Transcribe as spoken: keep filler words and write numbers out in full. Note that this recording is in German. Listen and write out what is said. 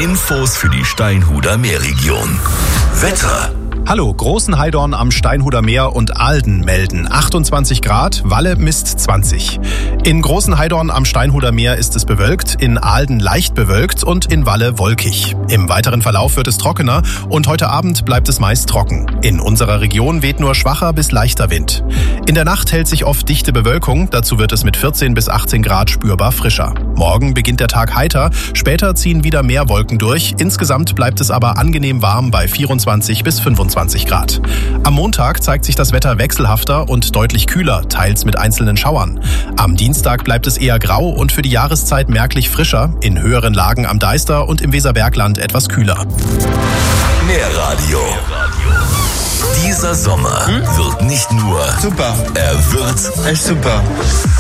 Infos für die Steinhuder Meerregion. Wetter. Hallo, Großenheidorn am Steinhuder Meer und Ahlden melden achtundzwanzig Grad, Walle misst zwanzig. In Großenheidorn am Steinhuder Meer ist es bewölkt, in Ahlden leicht bewölkt und in Walle wolkig. Im weiteren Verlauf wird es trockener und heute Abend bleibt es meist trocken. In unserer Region weht nur schwacher bis leichter Wind. In der Nacht hält sich oft dichte Bewölkung, dazu wird es mit vierzehn bis achtzehn Grad spürbar frischer. Morgen beginnt der Tag heiter, später ziehen wieder mehr Wolken durch. Insgesamt bleibt es aber angenehm warm bei vierundzwanzig bis fünfundzwanzig Grad. Am Montag zeigt sich das Wetter wechselhafter und deutlich kühler, teils mit einzelnen Schauern. Am Dienstag bleibt es eher grau und für die Jahreszeit merklich frischer, in höheren Lagen am Deister und im Weserbergland etwas kühler. Meerradio. Dieser Sommer hm? wird nicht nur super, er wird echt super.